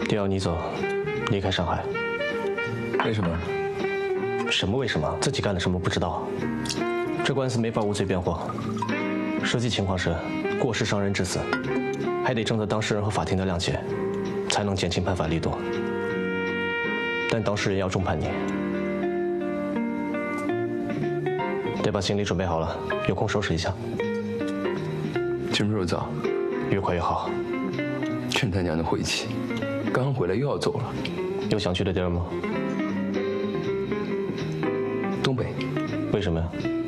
爹要你走，离开上海。 为什么？ 什么为什么？自己干了什么不知道？这官司没法无罪辩护。实际情况是，过失伤人致死，还得征得当事人和法庭的谅解，才能减轻判罚力度。但当事人要重判你。得把行李准备好了，有空收拾一下。 什么时候走？ 越快越好。 真他娘的晦气！刚回来又要走了。 有想去的地儿吗？ 东北。 为什么呀？